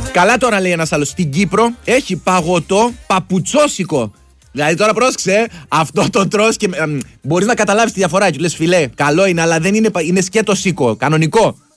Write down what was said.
Καλά τώρα, λέει ένας άλλος. Στην Κύπρο έχει παγωτό παπουτσόσικο. Δηλαδή τώρα πρόσεξε, αυτό το τρως και μπορείς να καταλάβεις τη διαφορά. Και λες, φιλέ, καλό είναι, αλλά δεν είναι, είναι σκέτο σίκο, κανονικό.